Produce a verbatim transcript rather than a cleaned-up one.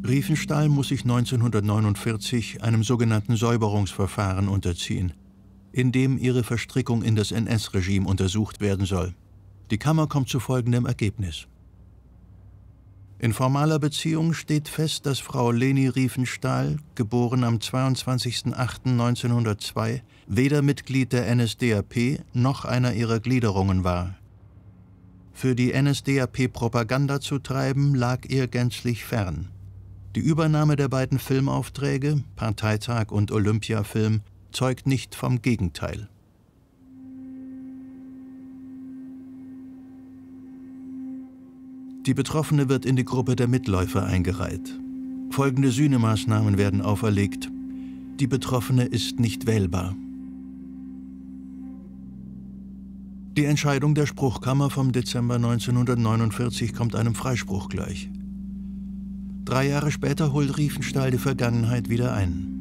Riefenstahl muss sich neunzehnhundertneunundvierzig einem sogenannten Säuberungsverfahren unterziehen, in dem ihre Verstrickung in das N S-Regime untersucht werden soll. Die Kammer kommt zu folgendem Ergebnis. In formaler Beziehung steht fest, dass Frau Leni Riefenstahl, geboren am zweiundzwanzigsten achten neunzehnhundertzwei, weder Mitglied der N S D A P noch einer ihrer Gliederungen war. Für die N S D A P Propaganda zu treiben, lag ihr gänzlich fern. Die Übernahme der beiden Filmaufträge, Parteitag und Olympiafilm, zeugt nicht vom Gegenteil. Die Betroffene wird in die Gruppe der Mitläufer eingereiht. Folgende Sühnemaßnahmen werden auferlegt. Die Betroffene ist nicht wählbar. Die Entscheidung der Spruchkammer vom Dezember neunzehnhundertneunundvierzig kommt einem Freispruch gleich. Drei Jahre später holt Riefenstahl die Vergangenheit wieder ein.